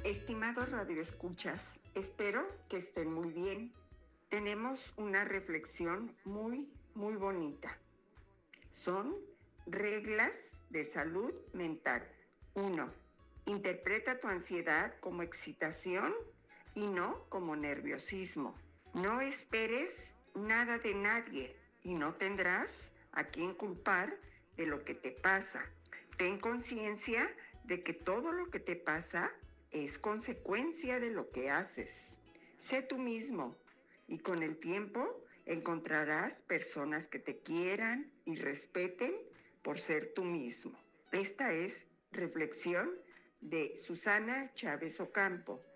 Estimados radioescuchas, espero que estén muy bien. Tenemos una reflexión muy bonita. Son reglas de salud mental. 1. Interpreta tu ansiedad como excitación y no como nerviosismo. No esperes nada de nadie y no tendrás a quién culpar de lo que te pasa. Ten conciencia de que todo lo que te pasa es consecuencia de lo que haces. Sé tú mismo y con el tiempo encontrarás personas que te quieran y respeten por ser tú mismo. Esta es reflexión de Susana Chávez Ocampo.